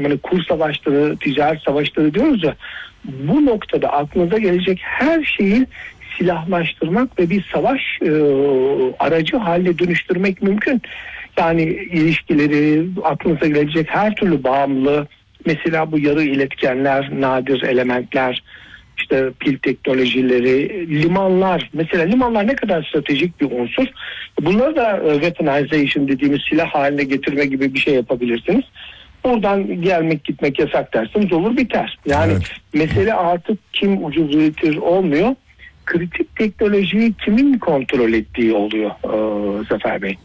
akşam hani kur savaşları, ticaret savaşları diyoruz ya, bu noktada aklınıza gelecek her şeyi silahlaştırmak ve bir savaş aracı haline dönüştürmek mümkün. Yani ilişkileri, aklınıza gelecek her türlü bağımlılığı, mesela bu yarı iletkenler, nadir elementler, işte pil teknolojileri, limanlar. Mesela limanlar ne kadar stratejik bir unsur. Bunları da weaponization dediğimiz silah haline getirme gibi bir şey yapabilirsiniz. Oradan gelmek gitmek yasak derseniz olur biter. Yani mesele artık kim ucuz üretir olmuyor. Kritik teknolojiyi kimin kontrol ettiği oluyor Zafer Bey.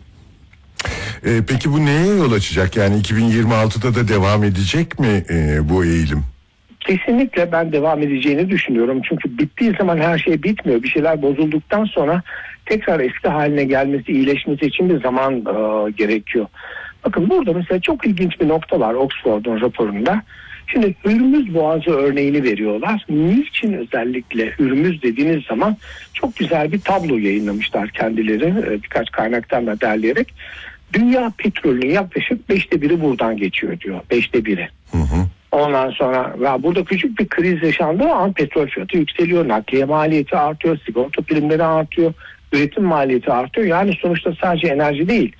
Peki bu neye yol açacak? Yani 2026'da da devam edecek mi bu eğilim? Kesinlikle ben devam edeceğini düşünüyorum. Çünkü bittiği zaman her şey bitmiyor. Bir şeyler bozulduktan sonra tekrar eski haline gelmesi, iyileşmesi için bir zaman gerekiyor. Bakın burada mesela çok ilginç bir nokta var Oxford'un raporunda. Şimdi Hürmüz Boğazı örneğini veriyorlar. Niçin özellikle Hürmüz dediğiniz zaman çok güzel bir tablo yayınlamışlar kendileri, birkaç kaynaktan da derleyerek. Dünya petrolünün yaklaşık 1/5 buradan geçiyor diyor. 1/5. Ondan sonra burada küçük bir kriz yaşandığı an petrol fiyatı yükseliyor. Nakliye maliyeti artıyor. Sigorta primleri artıyor. Üretim maliyeti artıyor. Yani sonuçta sadece enerji değil.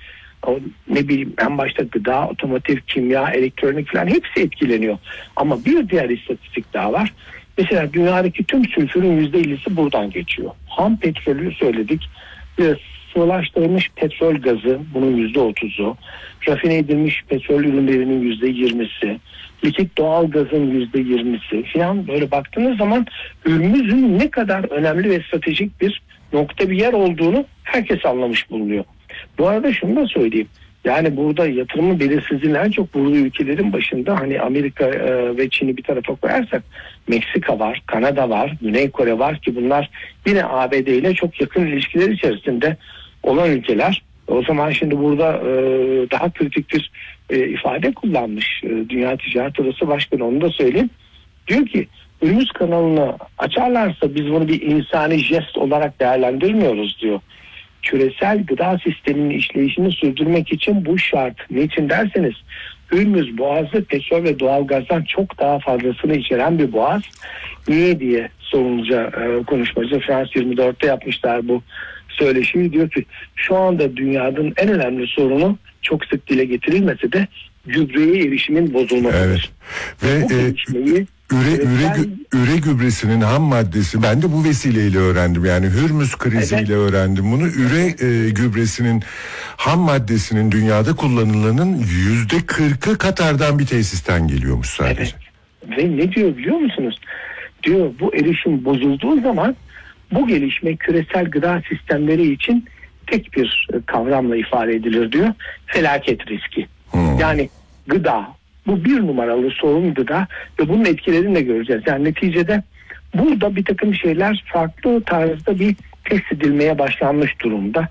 Ne bileyim en başta gıda, otomotiv, kimya, elektronik falan hepsi etkileniyor. Ama bir diğer istatistik daha var. Mesela dünyadaki tüm sülfürün %50'si buradan geçiyor. Ham petrolü söyledik. Sıvılaştırılmış petrol gazı bunun %30'u, rafine edilmiş petrol ürünlerinin %20'si, likit doğal gazın %20'si falan, böyle baktığınız zaman Hürmüz'ün ne kadar önemli ve stratejik bir nokta, bir yer olduğunu herkes anlamış bulunuyor. Bu arada şunu da söyleyeyim. Yani burada yatırımın belirsizliğinin en çok vurduğu ülkelerin başında hani Amerika ve Çin'i bir tarafa koyarsak Meksika var, Kanada var, Güney Kore var ki bunlar yine ABD ile çok yakın ilişkiler içerisinde olan ülkeler. O zaman şimdi burada daha kritik bir ifade kullanmış Dünya Ticaret Odası Başkanı, onu da söyleyeyim. Diyor ki Hürmüz kanalını açarlarsa biz bunu bir insani jest olarak değerlendirmiyoruz diyor. Küresel gıda sisteminin işleyişini sürdürmek için bu şart. Niçin derseniz Hürmüz Boğazı petrol ve doğalgazdan çok daha fazlasını içeren bir boğaz. Niye diye sorulunca konuşmacı France 24'te yapmışlar bu söyleşiyi. Diyor ki şu anda dünyanın en önemli sorunu çok sık dile getirilmese de gübreye erişimin bozulmasıdır. Evet. Ve üre gübresinin ham maddesi, ben de bu vesileyle öğrendim. Yani Hürmüz kriziyle öğrendim bunu. Üre gübresinin ham maddesinin dünyada kullanılanın %40'ı Katar'dan bir tesisten geliyormuş sadece. Evet. Ve ne diyor biliyor musunuz? Diyor bu erişim bozulduğu zaman bu gelişme küresel gıda sistemleri için tek bir kavramla ifade edilir diyor. Felaket riski. Yani gıda, bu bir numaralı sorun gıda ve bunun etkilerini de göreceğiz. Yani neticede burada bir takım şeyler farklı tarzda bir test edilmeye başlanmış durumda.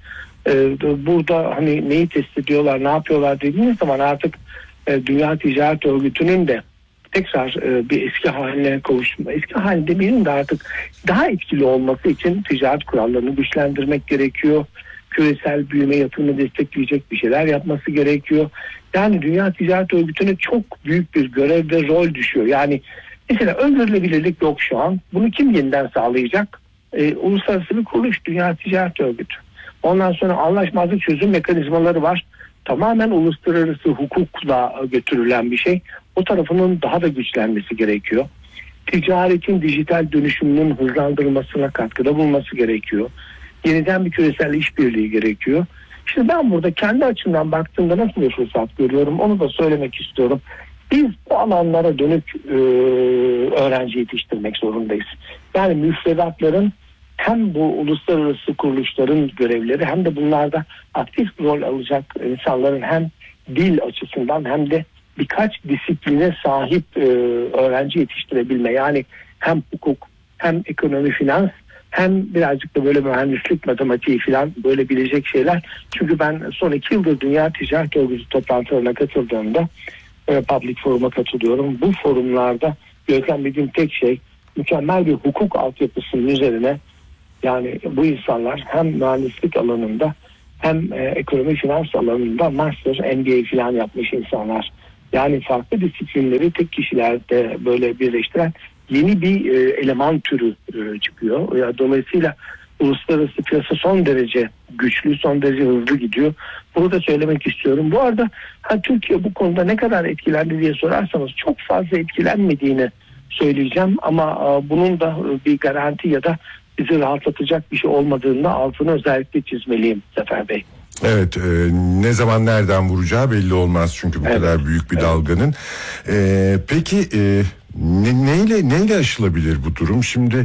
Burada hani neyi test ediyorlar, ne yapıyorlar dediğiniz zaman artık Dünya Ticaret Örgütü'nün de tekrar bir eski haline kavuşma, eski haline demeyelim de artık daha etkili olması için ticaret kurallarını güçlendirmek gerekiyor. Küresel büyüme yatırımı destekleyecek bir şeyler yapması gerekiyor. Yani Dünya Ticaret Örgütü'ne çok büyük bir görev ve rol düşüyor. Yani mesela öngörülebilirlik yok şu an. Bunu kim yeniden sağlayacak? Uluslararası bir kuruluş, Dünya Ticaret Örgütü. Ondan sonra anlaşmazlık çözüm mekanizmaları var. Tamamen uluslararası hukukla götürülen bir şey. O tarafının daha da güçlenmesi gerekiyor. Ticaretin dijital dönüşümünün hızlandırılmasına katkıda bulunması gerekiyor. Yeniden bir küresel işbirliği gerekiyor. Şimdi ben burada kendi açımdan baktığımda nasıl bir fırsat görüyorum onu da söylemek istiyorum. Biz bu alanlara dönük öğrenci yetiştirmek zorundayız. Yani müfredatların hem bu uluslararası kuruluşların görevleri hem de bunlarda aktif rol alacak insanların hem dil açısından hem de birkaç disipline sahip öğrenci yetiştirebilme. Yani hem hukuk hem ekonomi, finans hem birazcık da böyle mühendislik, matematiği falan böyle bilecek şeyler. Çünkü ben son 2 yıldır Dünya Ticaret Örgütü toplantılarına katıldığımda public forum'a katılıyorum. Bu forumlarda gözlemlediğim tek şey mükemmel bir hukuk altyapısının üzerine, yani bu insanlar hem mühendislik alanında hem ekonomi finans alanında master, MBA falan yapmış insanlar. Yani farklı disiplinleri tek kişilerde böyle birleştiren yeni bir eleman türü çıkıyor. Dolayısıyla uluslararası piyasa son derece güçlü, son derece hızlı gidiyor. Bunu da söylemek istiyorum. Bu arada Türkiye bu konuda ne kadar etkilendi diye sorarsanız çok fazla etkilenmediğini söyleyeceğim. Ama bunun da bir garanti ya da bizi rahatlatacak bir şey olmadığında altını özellikle çizmeliyim Zafer Bey. Evet, ne zaman nereden vuracağı belli olmaz çünkü bu kadar büyük bir dalganın. Peki neyle aşılabilir bu durum? Şimdi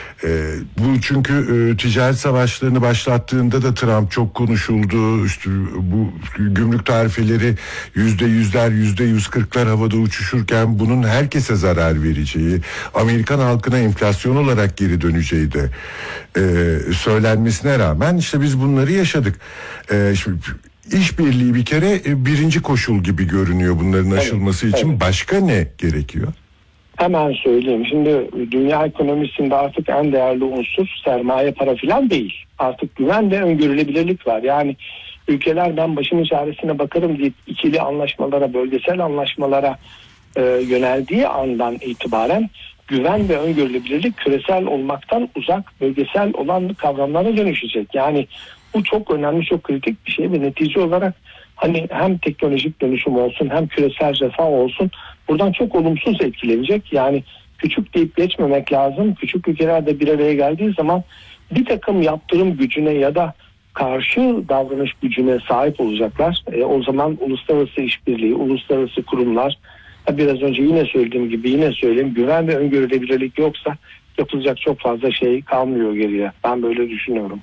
bu çünkü ticaret savaşlarını başlattığında da Trump çok konuşuldu. İşte bu gümrük tarifeleri %100'ler, %140'lar havada uçuşurken bunun herkese zarar vereceği, Amerikan halkına enflasyon olarak geri döneceği de söylenmesine rağmen işte biz bunları yaşadık. Şimdi işbirliği bir kere birinci koşul gibi görünüyor bunların aşılması için. Evet. Başka ne gerekiyor? Hemen söyleyeyim. Şimdi dünya ekonomisinde artık en değerli unsur sermaye, para filan değil. Artık güven ve öngörülebilirlik var. Yani ülkeler ben başımın çaresine bakarım deyip ikili anlaşmalara, bölgesel anlaşmalara yöneldiği andan itibaren güven ve öngörülebilirlik küresel olmaktan uzak, bölgesel olan kavramlara dönüşecek. Yani bu çok önemli, çok kritik bir şey ve netice olarak hem teknolojik dönüşüm olsun hem küresel refah olsun buradan çok olumsuz etkilenecek. Yani küçük deyip geçmemek lazım. Küçük ülkeler de bir araya geldiği zaman bir takım yaptırım gücüne ya da karşı davranış gücüne sahip olacaklar. O zaman uluslararası işbirliği, uluslararası kurumlar, biraz önce yine söylediğim gibi yine söyleyeyim, güven ve öngörülebilirlik yoksa yapılacak çok fazla şey kalmıyor geriye. Ben böyle düşünüyorum.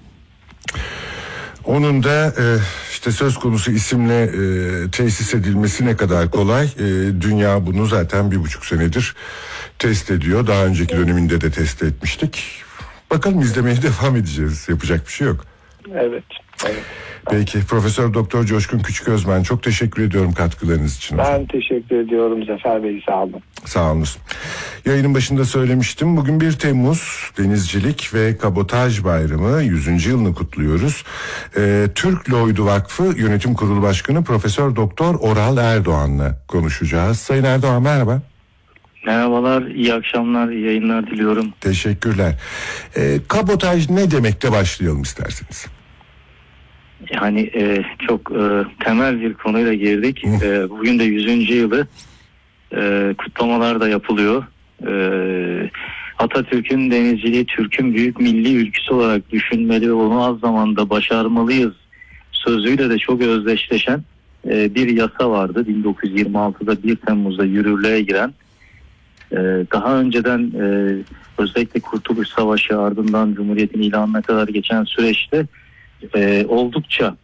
Onun da işte söz konusu isimle tesis edilmesi ne kadar kolay. Dünya bunu zaten 1,5 senedir test ediyor. Daha önceki döneminde de test etmiştik. Bakalım izlemeye devam edeceğiz. Yapacak bir şey yok. Evet. Peki Profesör Doktor Coşkun Küçüközmen, çok teşekkür ediyorum katkılarınız için. Ben teşekkür ediyorum Zafer Bey, sağ olun. Sağ olun. Yayının başında söylemiştim. Bugün 1 Temmuz Denizcilik ve Kabotaj Bayramı 100. yılını kutluyoruz. Türk Lloyd'u Vakfı Yönetim Kurulu Başkanı Profesör Doktor Oral Erdoğan'la konuşacağız. Sayın Erdoğan merhaba. Merhabalar, iyi akşamlar, iyi yayınlar diliyorum. Teşekkürler. Kabotaj ne demekte başlayalım isterseniz? Yani çok temel bir konuyla girdik. Bugün de 100. yılı kutlamalar da yapılıyor. Atatürk'ün denizciliği Türk'ün büyük milli ülküsü olarak düşünmeli ve onu az zamanda başarmalıyız sözüyle de çok özdeşleşen bir yasa vardı. 1926'da 1 Temmuz'da yürürlüğe giren. Daha önceden özellikle Kurtuluş Savaşı ardından Cumhuriyet'in ilanına kadar geçen süreçte oldukça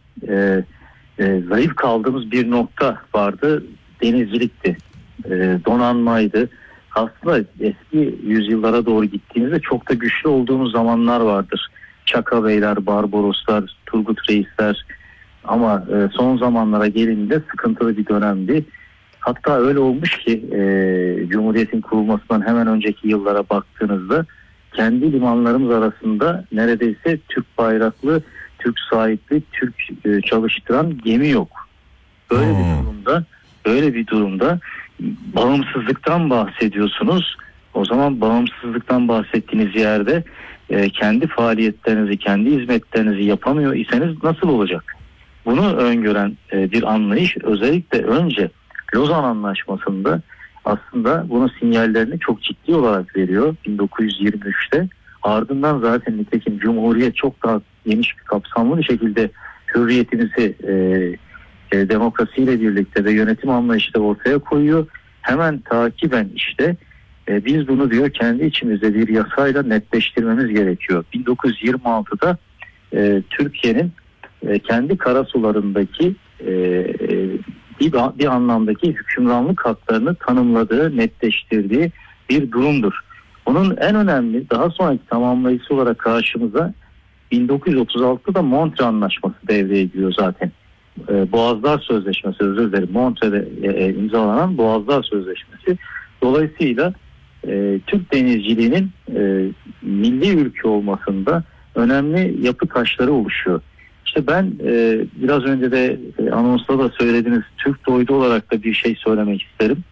zayıf kaldığımız bir nokta vardı. Denizcilikti, donanmaydı. Aslında eski yüzyıllara doğru gittiğimizde çok da güçlü olduğumuz zamanlar vardır. Çaka Beyler, Barbaroslar, Turgut Reisler, ama son zamanlara gelince sıkıntılı bir dönemdi. Hatta öyle olmuş ki Cumhuriyet'in kurulmasından hemen önceki yıllara baktığınızda kendi limanlarımız arasında neredeyse Türk bayraklı, Türk sahipli, Türk çalıştıran gemi yok. Böyle bir durumda bağımsızlıktan bahsediyorsunuz. O zaman bağımsızlıktan bahsettiğiniz yerde kendi faaliyetlerinizi, kendi hizmetlerinizi yapamıyor iseniz nasıl olacak? Bunu öngören bir anlayış özellikle önce Lozan Anlaşması'nda aslında bunun sinyallerini çok ciddi olarak veriyor 1923'te. Ardından zaten nitekim Cumhuriyet çok daha geniş bir kapsamlı bir şekilde hürriyetimizi demokrasiyle birlikte ve yönetim anlayışı da ortaya koyuyor. Hemen takiben işte biz bunu diyor kendi içimizde bir yasayla netleştirmemiz gerekiyor. 1926'da Türkiye'nin kendi karasularındaki bir anlamdaki hükümranlık haklarını tanımladığı, netleştirdiği bir durumdur. Bunun en önemli daha sonraki tamamlayıcısı olarak karşımıza 1936'da Montre Anlaşması devreye giriyor zaten. Boğazlar Sözleşmesi, özür dilerim, Montre'de imzalanan Boğazlar Sözleşmesi. Dolayısıyla Türk denizciliğinin milli ülke olmasında önemli yapı taşları oluşuyor. İşte ben biraz önce de anonsta da söylediğiniz Türk Doydu olarak da bir şey söylemek isterim.